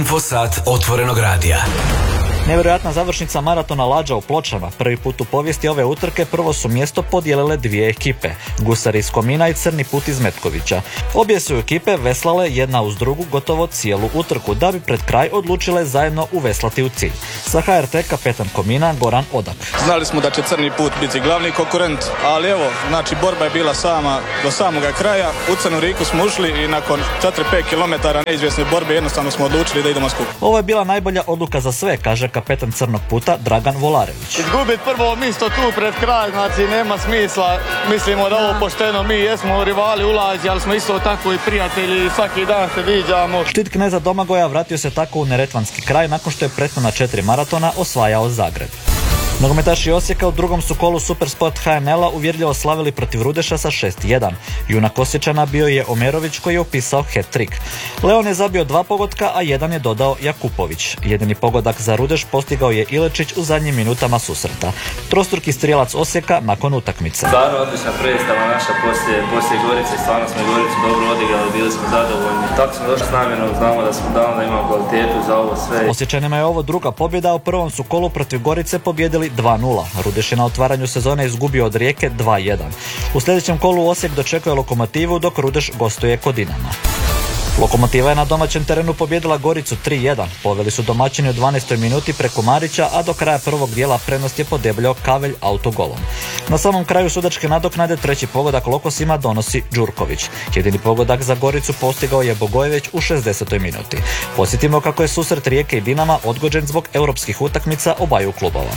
Infosat otvorenog radija. Nevjerojatna završnica maratona Lađa u Pločama. Prvi put u povijesti ove utrke prvo su mjesto podijelile dvije ekipe, Gusari iz Komina i Crni put iz Metkovića. Obje su ekipe veslale jedna uz drugu gotovo cijelu utrku, da bi pred kraj odlučile zajedno uveslati u cilj. Za HRT kapetan Komina Goran Odak. Znali smo da će Crni put biti glavni konkurent, ali evo, znači borba je bila do samoga kraja. U Crnu Riku smo ušli i nakon 4-5 km neizvjesne borbe jednostavno smo odlučili da idemo skup. Ovo je bila najbolja odluka za sve, kaže kapetan Crnog puta Dragan Volarević. Izgubiti prvo mjesto tu pred kraj, znači nema smisla. Mislimo da ovo pošteno, mi jesmo rivali ulazi, ali smo isto tako i prijatelji, svaki dan se viđamo. Štit kneza Domagoja vratio se tako u neretvanski kraj nakon što je prethodna 4 maratona osvajao Zagreb. Nogometaši Osijeka u drugom su kolu Supersport HNL-a uvjerljivo slavili protiv Rudeša sa 6-1. Junak Osječana bio je Omerović koji je upisao hat-trick. Leon je zabio 2 pogotka, a jedan je dodao Jakupović. Jedini pogodak za Rudeš postigao je Ilečić u zadnjim minutama susreta. Trostruki strijelac Osijeka nakon utakmice. Stvarno odlična predstava naša poslije Gorice, stvarno smo Goricu dobro odigrali, bili smo zadovoljni. Tako smo došli s namjerom, znamo da imamo kvalitetu za ovo sve. Osječanima je ovo druga pobjeda, u prvom su kolu protiv Gorice pobjedili 2-0. Rudeš je na otvaranju sezone izgubio od Rijeke 2-1. U sljedećem kolu Osijek dočekuje Lokomotivu, dok Rudeš gostuje kod Dinama. Lokomotiva je na domaćem terenu pobjedila Goricu 3-1. Poveli su domaćini u 12. minuti preko Marića, a do kraja prvog dijela prednost je podebljao Kavelj autogolom. Na samom kraju sudačke nadoknade treći pogodak Lokosima donosi Đurković. Jedini pogodak za Goricu postigao je Bogojević u 60. minuti. Podsjetimo kako je susret Rijeke i Dinama odgođen zbog europskih utakmica obaju klubova.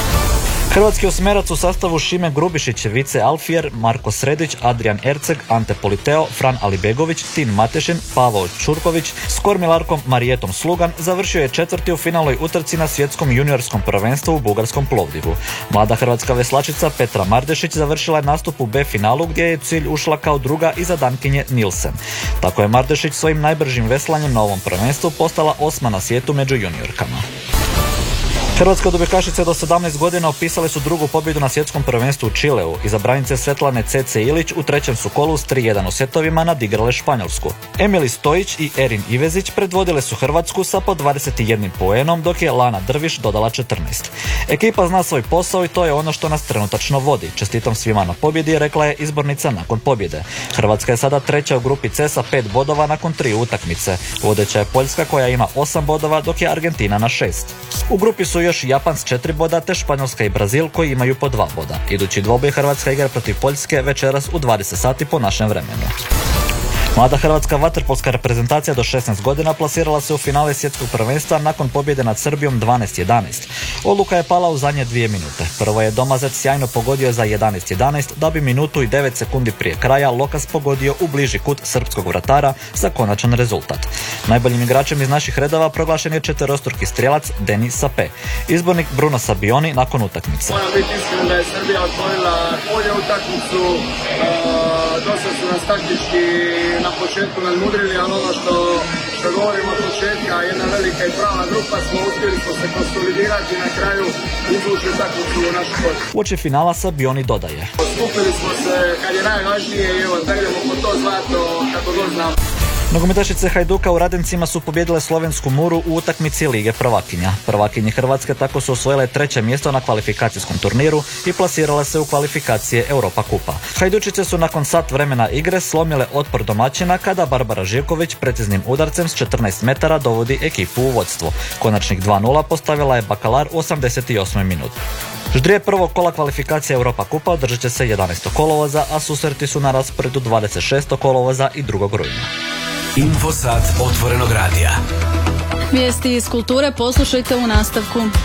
Hrvatski osmerac u sastavu Šime Grubišić, Vice Alfijer, Marko Sredić, Adrian Erceg, Ante Politeo, Fran Alibegović, Tin Matešin, Pavao Čurković s kormilarkom Marijetom Slugan završio je četvrti u finalnoj utrci na svjetskom juniorskom prvenstvu u bugarskom Plovdivu. Mlada hrvatska veslačica Petra Mardešić završila je nastup u B finalu gdje je cilj ušla kao druga iza Dankinje Nilsen. Tako je Mardešić svojim najbržim veslanjem na ovom prvenstvu postala 8. na svijetu među juniorkama. Hrvatske odbojkašice do 17 godina opisale su drugu pobjedu na svjetskom prvenstvu u Čileu. Izabranice Svetlane Cece Ilić u trećem su kolu s 3-1 u setovima nadigrale Španjolsku. Emily Stojić i Erin Ivezić predvodile su Hrvatsku sa po 21 poenom, dok je Lana Drviš dodala 14. Ekipa zna svoj posao i to je ono što nas trenutačno vodi. Čestitam svima na pobjedi, rekla je izbornica nakon pobjede. Hrvatska je sada treća u grupi C sa 5 bodova nakon 3 utakmice. Vodeća je Poljska koja ima 8 bodova, dok je Argentina na 6. U grupi su još Japan s 4 boda te Španjolska i Brazil koji imaju po 2 boda. Idući dvoboj Hrvatska igra protiv Poljske večeras u 20 sati po našem vremenu. Mlada hrvatska vaterpolska reprezentacija do 16 godina plasirala se u finale svjetskog prvenstva nakon pobjede nad Srbijom 12-11. Odluka je pala u zadnje 2 minute. Prvo je Domazet sjajno pogodio za 11-11, da bi minutu i 9 sekundi prije kraja Lokas pogodio u bliži kut srpskog vratara za konačan rezultat. Najboljim igračem iz naših redova proglašen je četverostruki strijelac Denis Sape. Izbornik Bruno Sabioni nakon utakmice. Moram biti iskren da je Srbija otvorila bolje utakmicu, dosta su nas taktički na početku nadmudrili, ali ono što govorimo od početka, jedna velika i prava grupa, uspjeli smo se konsolidirati i na kraju izvući utakmicu u našu korist. Uoči finala Sabioni dodaje: skupili smo se kad je najvažnije i evo da idemo po to zlato kako god znam. Nogometašice Hajduka u Radencima su pobjedile slovensku Muru u utakmici Lige prvakinja. Prvakinje Hrvatske tako su osvojile 3. mjesto na kvalifikacijskom turniru i plasirale se u kvalifikacije Europa kupa. Hajdučice su nakon sat vremena igre slomile otpor domaćina kada Barbara Živković preciznim udarcem s 14 metara dovodi ekipu u vodstvo. Konačnih 2-0 postavila je Bakalar u 88. minuti. Ždrije prvog kola kvalifikacije Europa kupa održat će se 11. kolovoza, a susreti su na rasporedu 26. kolovoza i 2. rujna. Infosat otvorenog radija. Vijesti iz kulture poslušajte u nastavku.